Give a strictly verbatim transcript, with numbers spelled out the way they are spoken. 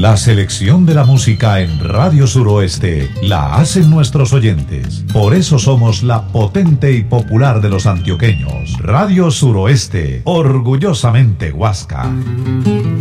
La selección de la música en Radio Suroeste la hacen nuestros oyentes. Por eso somos la potente y popular de los antioqueños. Radio Suroeste, orgullosamente Huasca.